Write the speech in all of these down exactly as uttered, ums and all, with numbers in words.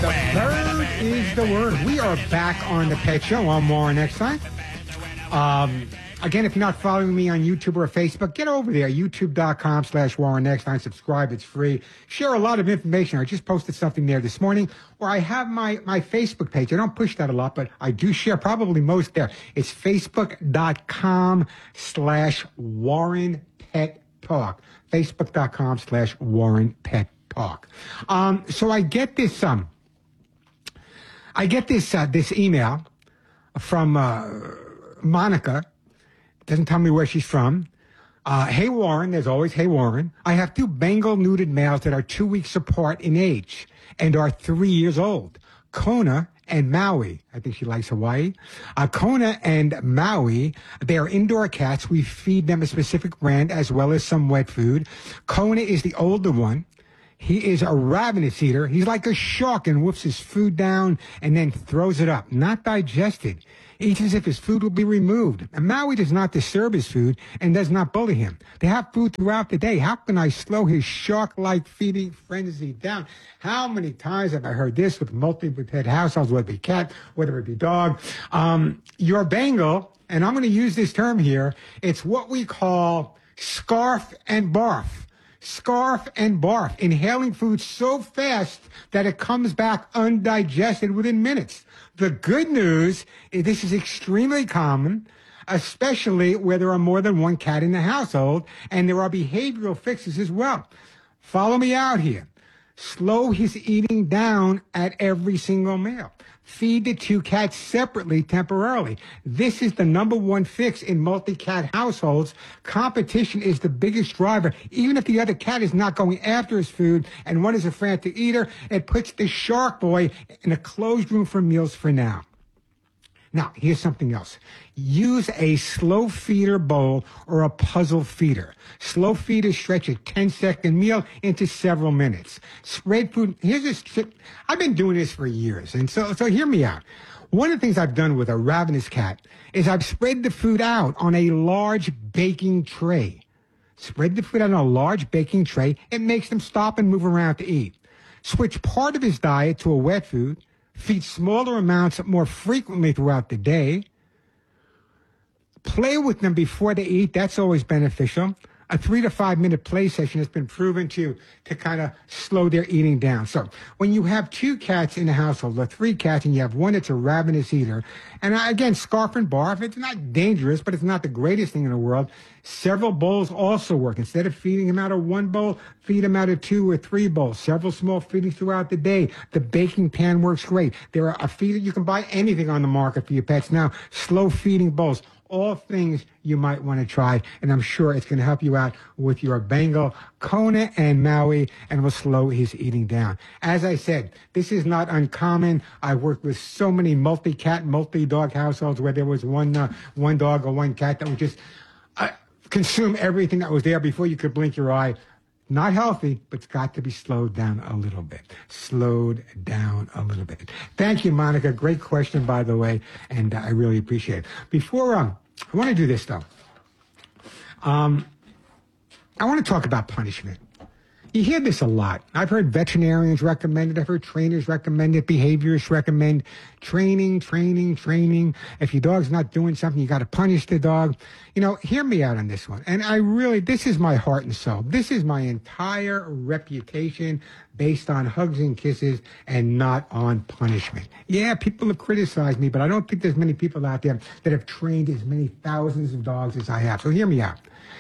Bird is the word. We are back on the Pet Show. I'm Warren Eckstein. Um, again, if you're not following me on YouTube or Facebook, get over there. YouTube.com slash Warren Eckstein. Subscribe. It's free. Share a lot of information. I just posted something there this morning, or I have my, my Facebook page. I don't push that a lot, but I do share probably most there. It's Facebook.com slash Warren Pet Talk. Facebook.com slash Warren Pet Talk. Um, so I get this, um, I get this, uh, this email from, uh, Monica. Doesn't tell me where she's from. Uh, hey, Warren. There's always hey, Warren. I have two Bengal neutered males that are two weeks apart in age and are three years old. Kona and Maui. I think she likes Hawaii. Uh, Kona and Maui, they are indoor cats. We feed them a specific brand as well as some wet food. Kona is the older one. He is a ravenous eater. He's like a shark and wolfs his food down and then throws it up. Not digested. Eats as if his food will be removed. And Maui does not disturb his food and does not bully him. They have food throughout the day. How can I slow his shark-like feeding frenzy down? How many times have I heard this with multi-pet households, whether it be cat, whether it be dog? Um, your Bengal, and I'm going to use this term here, it's what we call scarf and barf. Scarf and barf, inhaling food so fast that it comes back undigested within minutes. The good news is this is extremely common, especially where there are more than one cat in the household, and there are behavioral fixes as well. Follow me out here. Slow his eating down at every single meal. Feed the two cats separately temporarily. This is the number one fix in multi-cat households. Competition is the biggest driver. Even if the other cat is not going after his food and one is a frantic eater, it puts the shark boy in a closed room for meals for now. Now, here's something else. Use a slow feeder bowl or a puzzle feeder. Slow feeders stretch a ten-second meal into several minutes. Spread food. Here's this trick. I've been doing this for years, and so so hear me out. One of the things I've done with a ravenous cat is I've spread the food out on a large baking tray. Spread the food out on a large baking tray. It makes them stop and move around to eat. Switch part of his diet to a wet food. Feed smaller amounts more frequently throughout the day. Play with them before they eat. That's always beneficial. A three to five minute play session has been proven to, to kind of slow their eating down. So when you have two cats in the household, or three cats, and you have one that's a ravenous eater, and again, scarf and barf, it's not dangerous, but it's not the greatest thing in the world. Several bowls also work. Instead of feeding him out of one bowl, feed him out of two or three bowls. Several small feedings throughout the day. The baking pan works great. There are a feeder. You can buy anything on the market for your pets now. Slow feeding bowls. All things you might want to try, and I'm sure it's going to help you out with your Bengal, Kona, and Maui, and will slow his eating down. As I said, this is not uncommon. I worked with so many multi-cat, multi-dog households where there was one uh, one dog or one cat that would just uh, consume everything that was there before you could blink your eye. Not healthy, but it's got to be slowed down a little bit. Slowed down a little bit. Thank you, Monica. Great question, by the way, and uh, I really appreciate it. Before, um, I want to do this, though. Um, I want to talk about punishment. You hear this a lot. I've heard veterinarians recommend it. I've heard trainers recommend it. Behaviorists recommend training, training, training. If your dog's not doing something, you got to punish the dog. You know, hear me out on this one. And I really, this is my heart and soul. This is my entire reputation based on hugs and kisses and not on punishment. Yeah, people have criticized me, but I don't think there's many people out there that have trained as many thousands of dogs as I have. So hear me out.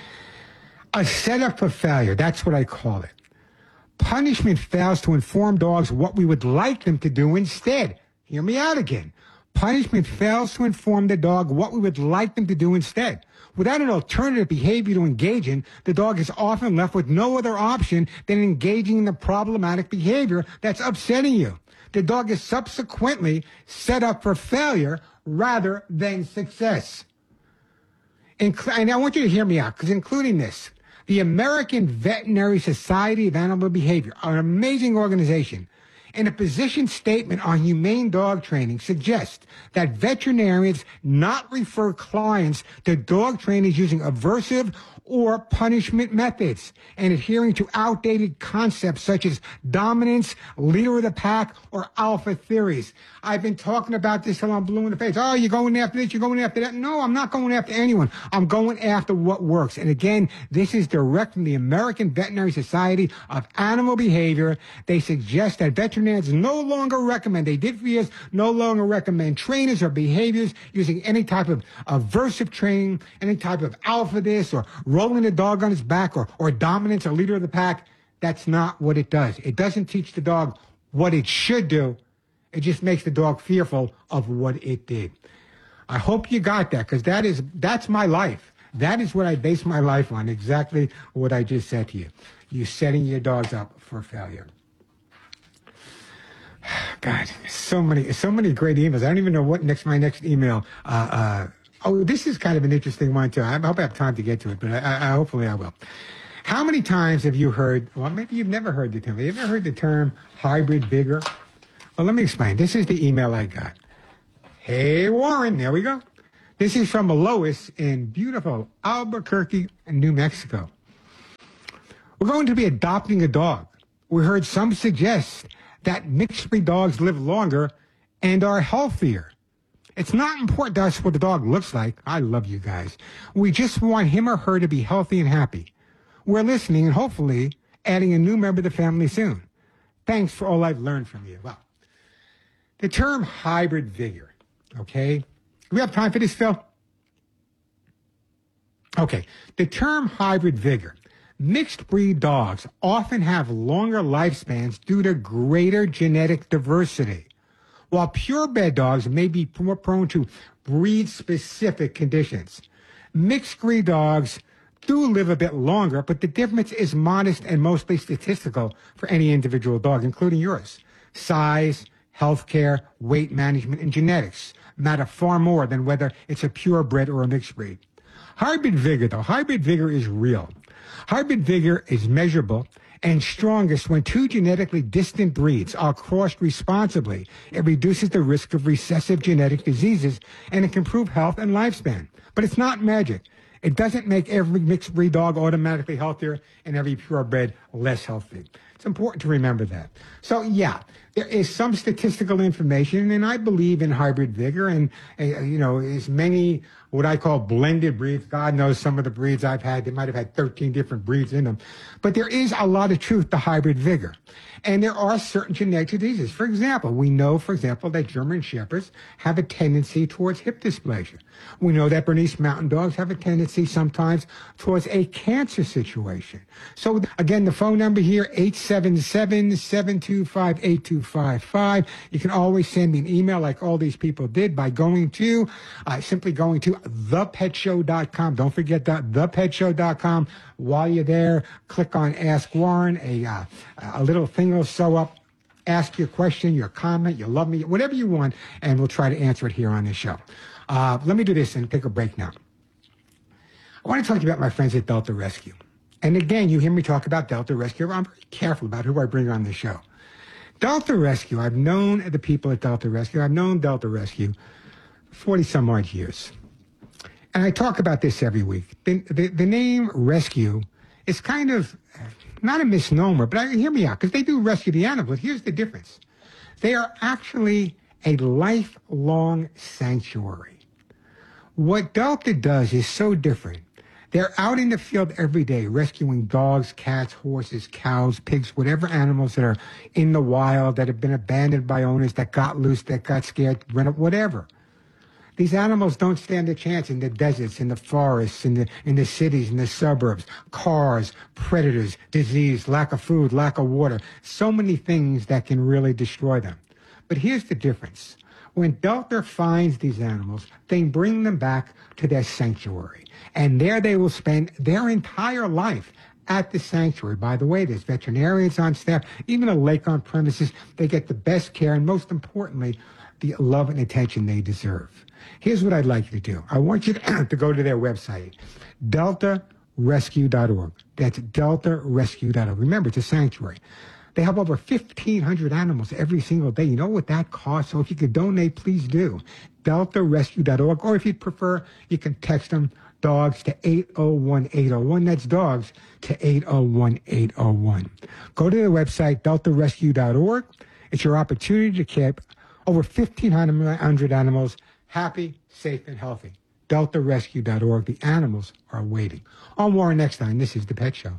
A setup for failure, that's what I call it. Punishment fails to inform dogs what we would like them to do instead. Hear me out again. Punishment fails to inform the dog what we would like them to do instead. Without an alternative behavior to engage in, the dog is often left with no other option than engaging in the problematic behavior that's upsetting you. The dog is subsequently set up for failure rather than success. Incl- and I want you to hear me out, because including this, the American Veterinary Society of Animal Behavior, an amazing organization, in a position statement on humane dog training suggests that veterinarians not refer clients to dog trainers using aversive or punishment methods and adhering to outdated concepts such as dominance, leader of the pack, or alpha theories. I've been talking about this till I'm blue in the face. Oh, you're going after this, you're going after that. No, I'm not going after anyone. I'm going after what works. And again, this is direct from the American Veterinary Society of Animal Behavior. They suggest that veterinarians no longer recommend, they did for years, no longer recommend trainers or behaviors using any type of aversive training, any type of alpha this or rolling the dog on his back or, or dominance or leader of the pack. That's not what it does. It doesn't teach the dog what it should do. It just makes the dog fearful of what it did. I hope you got that, because that is, that's my life. That is what I base my life on, exactly what I just said to you. You setting your dogs up for failure. God, so many, so many great emails. I don't even know what next, my next email, uh, uh, oh, this is kind of an interesting one, too. I hope I have time to get to it, but I, I, hopefully I will. How many times have you heard, well, maybe you've never heard the term. Have you ever heard the term hybrid vigor? Well, let me explain. This is the email I got. Hey, Warren, there we go. This is from Lois in beautiful Albuquerque, New Mexico. We're going to be adopting a dog. We heard some suggest that mixed breed dogs live longer and are healthier. It's not important to us what the dog looks like. I love you guys. We just want him or her to be healthy and happy. We're listening and hopefully adding a new member of the family soon. Thanks for all I've learned from you. Well, the term hybrid vigor, okay? Do we have time for this, Phil? Okay. The term hybrid vigor. Mixed breed dogs often have longer lifespans due to greater genetic diversity, while purebred dogs may be more prone to breed-specific conditions. Mixed breed dogs do live a bit longer, but the difference is modest and mostly statistical for any individual dog, including yours. Size, healthcare, weight management, and genetics matter far more than whether it's a purebred or a mixed breed. Hybrid vigor, though, hybrid vigor is real. Hybrid vigor is measurable and strongest when two genetically distant breeds are crossed responsibly. It reduces the risk of recessive genetic diseases, and it can improve health and lifespan. But it's not magic. It doesn't make every mixed breed dog automatically healthier and every purebred less healthy. It's important to remember that. So, yeah, there is some statistical information, and I believe in hybrid vigor and, uh, you know, as many what I call blended breeds. God knows some of the breeds I've had, they might have had thirteen different breeds in them. But there is a lot of truth to hybrid vigor. And there are certain genetic diseases. For example, we know, for example, that German Shepherds have a tendency towards hip dysplasia. We know that Bernese Mountain Dogs have a tendency sometimes towards a cancer situation. So, again, the phone number here, eight seven seven, seven two five, eight two five five. You can always send me an email like all these people did by going to, uh, simply going to the pet show dot com. Don't forget that, the pet show dot com. While you're there, click on Ask Warren. A, uh, a little thing will show up. Ask your question, your comment, you love me, whatever you want, and we'll try to answer it here on this show. Uh, let me do this and take a break now. I want to talk to you about my friends at Delta Rescue. And again, you hear me talk about Delta Rescue. I'm very careful about who I bring on the show. Delta Rescue, I've known the people at Delta Rescue. I've known Delta Rescue forty some odd years. And I talk about this every week. The, the, the name rescue is kind of not a misnomer, but I, hear me out, because they do rescue the animals. Here's the difference. They are actually a lifelong sanctuary. What Delta does is so different. They're out in the field every day rescuing dogs, cats, horses, cows, pigs, whatever animals that are in the wild, that have been abandoned by owners, that got loose, that got scared, ran up, whatever. These animals don't stand a chance in the deserts, in the forests, in the in the cities, in the suburbs. Cars, predators, disease, lack of food, lack of water. So many things that can really destroy them. But here's the difference. When Delta finds these animals, they bring them back to their sanctuary. And there they will spend their entire life at the sanctuary. By the way, there's veterinarians on staff, even a lake on premises. They get the best care and, most importantly, the love and attention they deserve. Here's what I'd like you to do. I want you to, to go to their website, delta rescue dot org. That's delta rescue dot org. Remember, it's a sanctuary. They have over fifteen hundred animals every single day. You know what that costs? So if you could donate, please do. delta rescue dot org. Or if you'd prefer, you can text them dogs to eight oh one eight oh one. That's dogs to eight oh one eight oh one. Go to the website, delta rescue dot org. It's your opportunity to keep over fifteen hundred animals happy, safe, and healthy. delta rescue dot org. The animals are waiting. On Warren Eckstein, this is The Pet Show.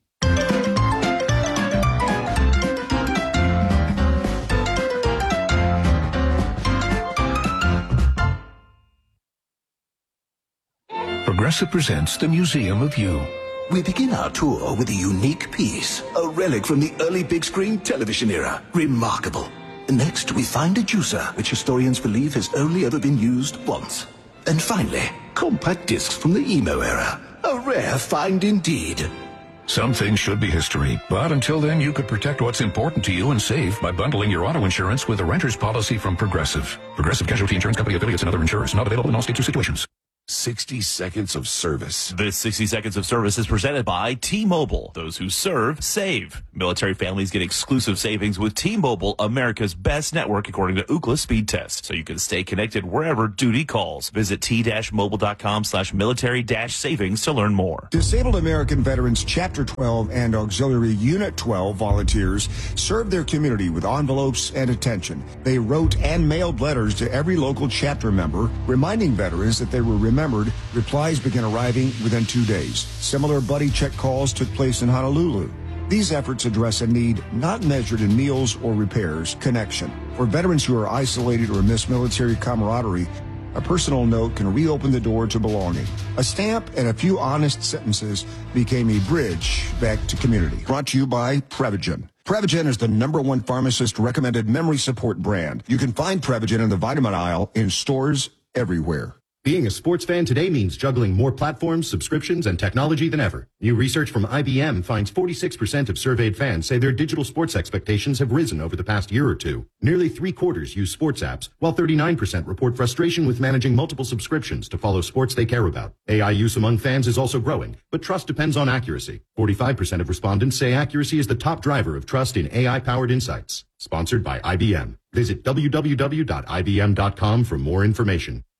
Progressive presents the Museum of You. We begin our tour with a unique piece, a relic from the early big screen television era. Remarkable. Next, we find a juicer, which historians believe has only ever been used once. And finally, compact discs from the emo era. A rare find indeed. Some things should be history, but until then you could protect what's important to you and save by bundling your auto insurance with a renter's policy from Progressive. Progressive Casualty Insurance Company affiliates and other insurers. Not available in all states or situations. sixty seconds of service. This sixty seconds of service is presented by T-Mobile. Those who serve, save. Military families get exclusive savings with T-Mobile, America's best network according to Ookla speed test. So you can stay connected wherever duty calls. Visit t-mobile.com slash military dash savings to learn more. Disabled American Veterans Chapter twelve and Auxiliary Unit twelve volunteers served their community with envelopes and attention. They wrote and mailed letters to every local chapter member, reminding veterans that they were remembered. Replies began arriving within two days. Similar buddy check calls took place in Honolulu. These efforts address a need not measured in meals or repairs, connection. For veterans who are isolated or miss military camaraderie, a personal note can reopen the door to belonging. A stamp and a few honest sentences became a bridge back to community. Brought to you by Prevagen. Prevagen is the number one pharmacist-recommended memory support brand. You can find Prevagen in the vitamin aisle in stores everywhere. Being a sports fan today means juggling more platforms, subscriptions, and technology than ever. New research from I B M finds forty-six percent of surveyed fans say their digital sports expectations have risen over the past year or two. Nearly three quarters use sports apps, while thirty-nine percent report frustration with managing multiple subscriptions to follow sports they care about. A I use among fans is also growing, but trust depends on accuracy. forty-five percent of respondents say accuracy is the top driver of trust in A I-powered insights. Sponsored by I B M. Visit w w w dot i b m dot com for more information.